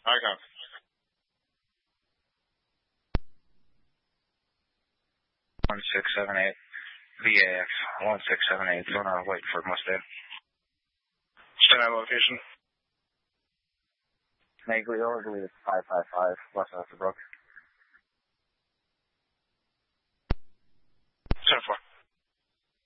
I got 1678 VAX 1678. Going on wait for Mustang. Stand by location. Neglio, I believe it's 555 West Estabrook. 10-4.